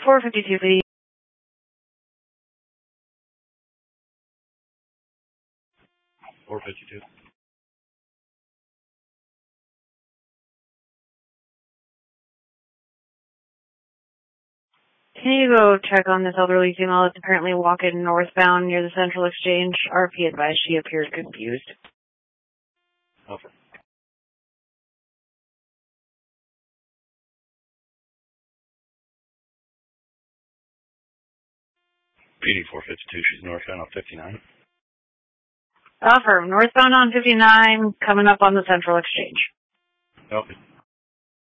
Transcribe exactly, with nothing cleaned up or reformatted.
four fifty-two, please. four fifty-two. Can you go check on this elderly female that's apparently walking northbound near the Central Exchange? R P advised she appears confused. Over. P D four fifty-two, she's northbound on fifty-nine. Affirm, northbound on fifty-nine, coming up on the Central Exchange. Okay.